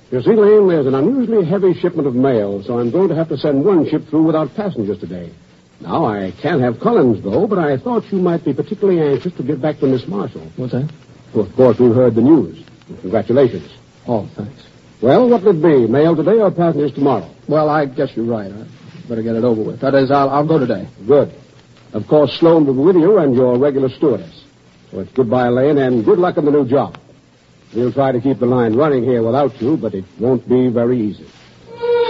You see, Lane, there's an unusually heavy shipment of mail, so I'm going to have to send one ship through without passengers today. Now, I can't have Collins go, but I thought you might be particularly anxious to get back to Miss Marshall. What's that? Well, of course, we've heard the news. Congratulations. Oh, thanks. Well, what'll it be, mail today or passengers tomorrow? Well, I guess you're right. I better get it over with. That is, I'll go today. Good. Of course, Sloan will be with you and your regular stewardess. So it's goodbye, Lane, and good luck on the new job. We'll try to keep the line running here without you, but it won't be very easy.